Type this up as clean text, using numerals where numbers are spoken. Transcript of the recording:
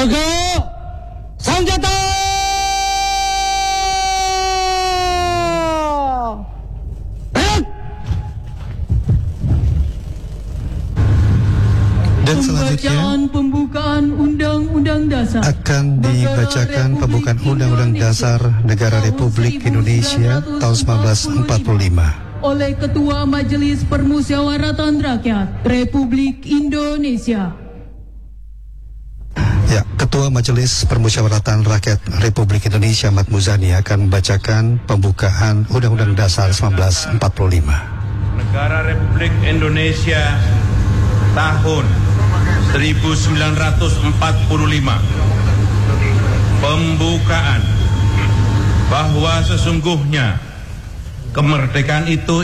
Jaga senjata. Dan selanjutnya pembukaan Undang-Undang Dasar akan dibacakan pembukaan Undang-Undang Dasar Negara Republik Indonesia tahun 1945 oleh Ketua Majelis Permusyawaratan Rakyat Republik Indonesia. Ya, Ketua Majelis Permusyawaratan Rakyat Republik Indonesia Ahmad Muzani akan membacakan pembukaan Undang-Undang Dasar 1945. Negara Republik Indonesia tahun 1945. Pembukaan bahwa sesungguhnya kemerdekaan itu